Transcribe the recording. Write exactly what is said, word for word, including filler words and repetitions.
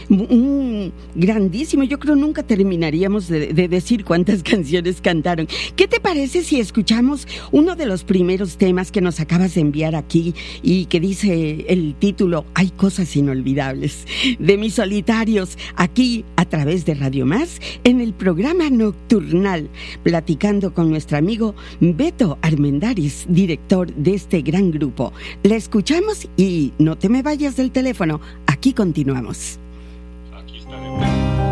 Un grandísimo, yo creo nunca terminaríamos de, de decir cuántas canciones cantaron. ¿Qué te parece si escuchamos uno de los primeros temas que nos acabas de enviar aquí y que dice el título Hay cosas inolvidables, de Mis Solitarios, aquí a través de Radio Más, en el programa Nocturnal, platicando con nuestro amigo Beto Armendáriz, director de este gran grupo? La escuchamos y no te me vayas del teléfono, aquí continuamos. Aquí está.